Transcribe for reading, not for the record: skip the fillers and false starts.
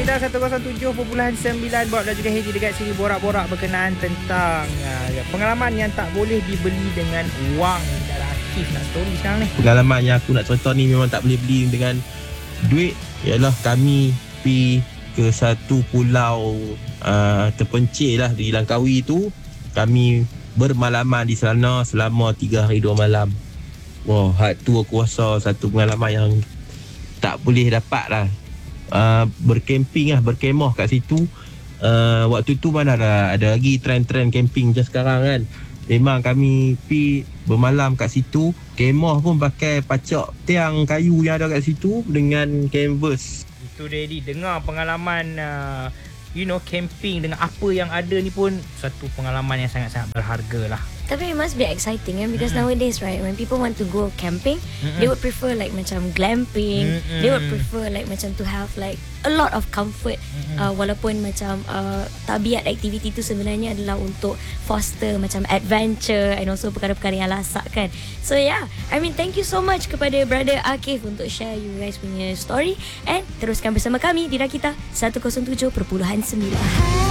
Rakita 107.9 buat juga Haji dekat sini borak-borak berkenaan tentang pengalaman yang tak boleh dibeli dengan wang. Dah aktif nak story sekarang ni. Pengalaman yang aku nak cerita ni memang tak boleh beli dengan duit. Ialah kami pergi ke satu pulau terpencil lah di Langkawi tu. Kami bermalaman di sana selama 3 hari 2 malam. Wah, tu aku rasa satu pengalaman yang tak boleh dapat lah. Berkemping lah, berkemah kat situ. Waktu tu mana ada lagi trend-trend camping macam sekarang kan. Memang kami pergi bermalam kat situ. Kemah pun pakai pacak tiang kayu yang ada kat situ dengan canvas. Itu Daddy, dengar pengalaman camping dengan apa yang ada ni pun satu pengalaman yang sangat-sangat berharga lah. Tapi it must be exciting because nowadays, right, when people want to go camping, they would prefer like macam glamping. They would prefer like macam to have like a lot of comfort. Walaupun macam tabiat aktiviti tu sebenarnya adalah untuk foster macam adventure and also perkara-perkara yang lasak kan. So yeah, I mean thank you so much kepada Brother Akif untuk share you guys punya story, and teruskan bersama kami di Rakita 107.9.